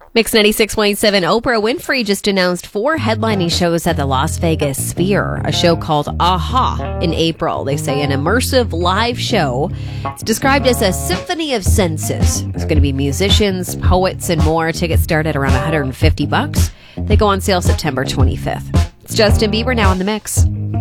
Mix 96.7. Oprah Winfrey just announced 4 headlining shows at the Las Vegas Sphere. A show called Aha in April. They say an immersive live show. It's described as a symphony of senses. There's going to be musicians, poets, and more. Tickets start at around $150. They go on sale September 25th. It's Justin Bieber now in the mix.